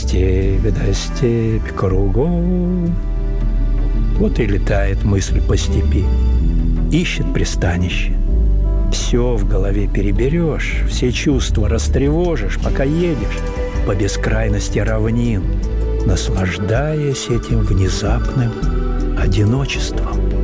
да степь кругом. Вот и летает мысль по степи, ищет пристанище. Все в голове переберешь, все чувства растревожишь, пока едешь по бескрайности равнин, наслаждаясь этим внезапным одиночеством.